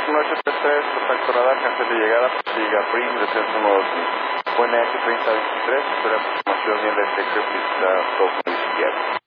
1833, contacto radar, cancel de llegada, siga PRIM, descenso modo 5. Buena F3023, espera aproximación bien de detector, pista top izquierda.